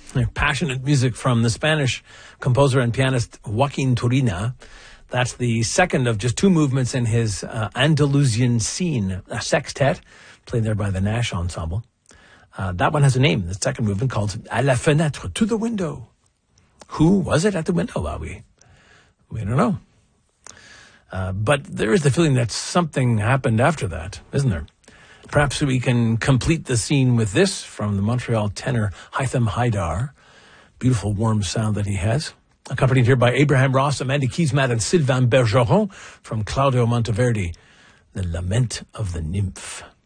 Passionate music from the Spanish composer and pianist Joaquin Turina. That's the second of just two movements in his Andalusian Scene, a sextet, played there by the Nash Ensemble. That one has a name, the second movement, called À la fenêtre, to the window. Who was it at the window? Well, we don't know. But there is the feeling that something happened after that, isn't there? Perhaps we can complete the scene with this from the Montreal tenor Hytham Haidar. Beautiful, warm sound that he has. Accompanied here by Abraham Ross, Amanda Kismat, and Sylvain Bergeron from Claudio Monteverdi, The Lament of the Nymph.